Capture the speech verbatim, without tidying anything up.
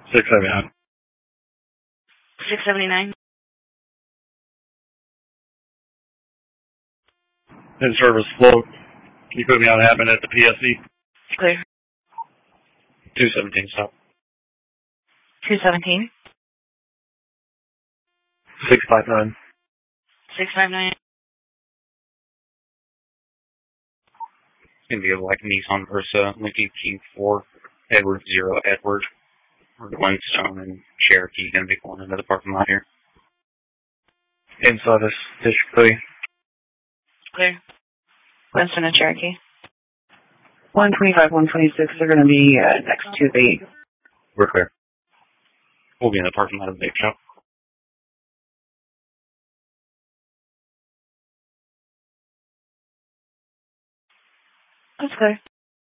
six seventy-nine. six seventy-nine. In service float. Can you put me on Hammond at the P S C? Clear. two seventeen, stop. two seventeen. six five nine. six five nine. It's going to be a like Nissan Versa, Lincoln King four, Edward zero, Edward. Or Glenstone and Cherokee going to be pulling into the parking lot here. Inside this district three. Clear. Glenstone and Cherokee. one twenty-five, one twenty-six are going to be uh, next to the... We're clear. We'll be in the parking lot of the bake shop. That's clear.